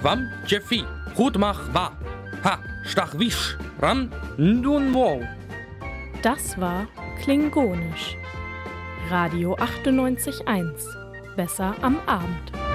Wam Jeffy, gut mach wa. Ha, stach wisch, ran, ndun wow. Das war Klingonisch. Radio 98.1. Besser am Abend.